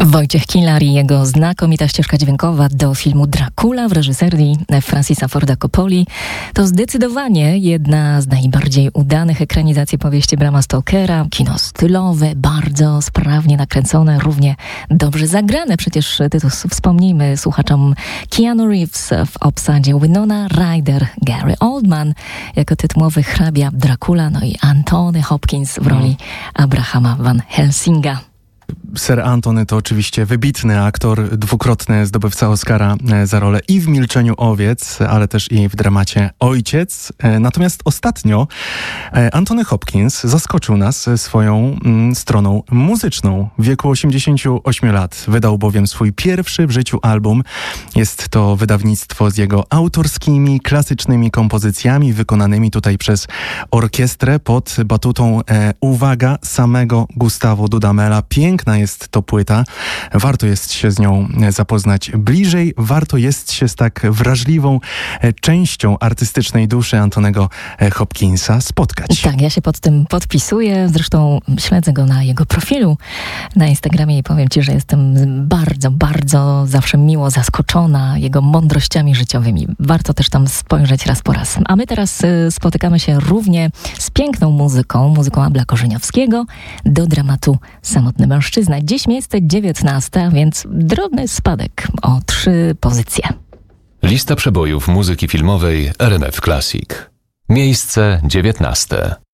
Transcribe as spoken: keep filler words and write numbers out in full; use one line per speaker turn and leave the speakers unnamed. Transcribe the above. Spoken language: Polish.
Wojciech Kilar i jego znakomita ścieżka dźwiękowa do filmu Dracula w reżyserii Francisa Forda Coppoli to zdecydowanie jedna z najbardziej udanych ekranizacji powieści Brama Stokera. Kino stylowe, bardzo sprawnie nakręcone, równie dobrze zagrane. Przecież tytuł wspomnijmy słuchaczom: Keanu Reeves w obsadzie, Winona Ryder, Gary Oldman jako tytułowy hrabia Dracula, no i Anthony Hopkins w roli Abrahama Van Helsinga.
Sir Anthony to oczywiście wybitny aktor, dwukrotny zdobywca Oscara za rolę i w Milczeniu owiec, ale też i w dramacie Ojciec. Natomiast ostatnio Anthony Hopkins zaskoczył nas swoją mm, stroną muzyczną. W wieku osiemdziesięciu ośmiu lat wydał bowiem swój pierwszy w życiu album. Jest to wydawnictwo z jego autorskimi, klasycznymi kompozycjami wykonanymi tutaj przez orkiestrę pod batutą, e, uwaga, samego Gustavo Dudamela. Piękna jest to płyta. Warto jest się z nią zapoznać bliżej. Warto jest się z tak wrażliwą częścią artystycznej duszy Antonego Hopkinsa spotkać.
Tak, ja się pod tym podpisuję. Zresztą śledzę go na jego profilu na Instagramie i powiem Ci, że jestem bardzo, bardzo zawsze miło zaskoczona jego mądrościami życiowymi. Warto też tam spojrzeć raz po raz. A my teraz spotykamy się równie z piękną muzyką, muzyką Abla Korzeniowskiego do dramatu Samotny mężczyzna. Dziś miejsce dziewiętnaste, więc drobny spadek o trzy pozycje.
Lista przebojów muzyki filmowej R M F Classic. Miejsce dziewiętnaste.